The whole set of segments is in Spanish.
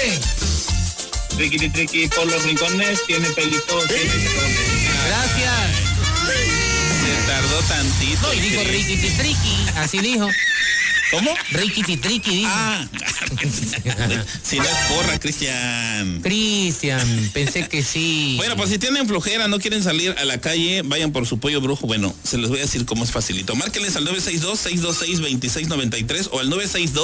nombre? Triqui por los rincones, tiene pelitos, tiene pezones. Gracias. Se tardó tantito. No, y dijo riquititriqui, así dijo. ¿Cómo? Riquititriqui, dijo. Ah, si no es porra, Cristian. Cristian, pensé que sí. Bueno, pues si tienen flojera, no quieren salir a la calle, vayan por su pollo brujo. Bueno, se les voy a decir cómo es facilito. Márquenles al 962-626-2693 o al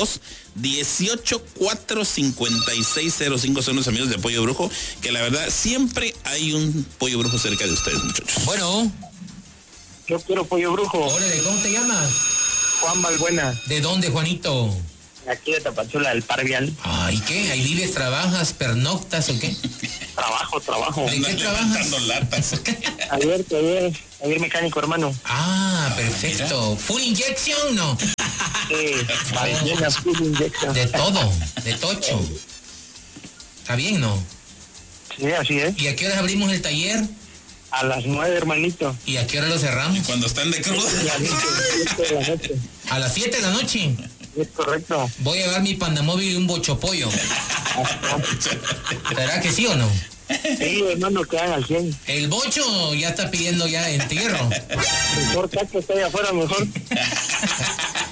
962-18-45605. Son los amigos de Pollo Brujo, que la verdad siempre hay un pollo brujo cerca de ustedes, muchachos. Bueno. Yo quiero pollo brujo. Órale, ¿cómo te llamas? Juan Balbuena. ¿De dónde, Juanito? Aquí de Tapachula, del Parvial. Ay, ¿qué? ¿Ahí vives, trabajas, pernoctas o qué? Trabajo. ¿De qué trabajas? Latas. Ayer mecánico, hermano. Ah, perfecto. ¿Full injection, no? Ballenas, full injection. De todo, de tocho. ¿Está bien, no? Sí, así es. ¿Y a qué horas abrimos el taller? A las 9, hermanito. ¿Y a qué hora lo cerramos? Cuando están de cruda. A las 7 de la noche. Es correcto. Voy a llevar mi pandamóvil y un bochopollo. ¿Será que sí o no? Sí, hermano, que hagan al 100. El bocho ya está pidiendo ya entierro. Mejor cacho está ahí afuera, mejor.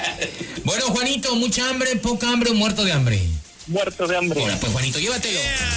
Bueno, Juanito, ¿mucha hambre, poca hambre o muerto de hambre? Muerto de hambre. Ahora, pues, Juanito, llévatelo.